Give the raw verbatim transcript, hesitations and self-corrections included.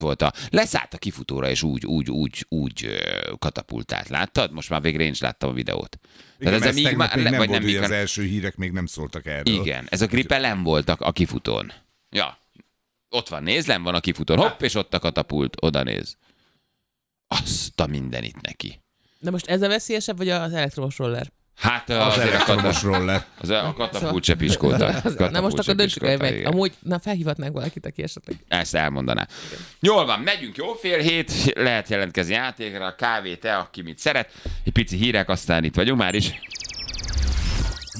volt a... Leszállt a kifutóra, és úgy, úgy, úgy, úgy katapultált. Láttad? Most már végre én is láttam a videót. Igen, ez, ez még, már, még nem vagy volt, nem, hogy az első hírek még nem szóltak erről. Igen, ez a gripelem voltak a kifutón. Ja, ott van, nézd, nem van a kifutón. Hopp, és ott a katapult, oda néz. Azt a mindenit neki. De most ez a veszélyesebb, vagy az elektromos roller? Hát az elektromos roller. Az a katapult se piskolta. Na most akkor döntsük el meg. Amúgy, na felhívhatnánk valakit, aki esetleg. Ezt elmondaná. Igen. Jól van, megyünk, jó, fél hét, lehet jelentkezni játékra, kávé, te, aki mit szeret. Egy pici hírek, aztán itt vagyunk már is.